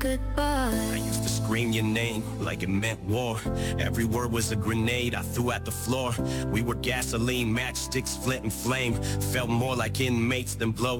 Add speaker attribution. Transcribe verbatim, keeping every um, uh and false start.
Speaker 1: goodbye.
Speaker 2: I used to scream your name like it meant war. Every word was a grenade I threw at the floor. We were gasoline, matchsticks, flint and flame. Felt more like inmates than blow